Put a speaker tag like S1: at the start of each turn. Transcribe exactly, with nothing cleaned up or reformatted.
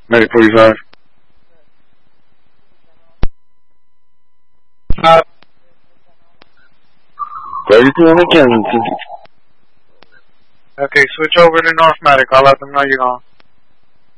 S1: Medic forty-five.
S2: Uh,
S1: thirty-two on the Kensington.
S2: okay, switch over to North Medic. I'll let them know you're gone.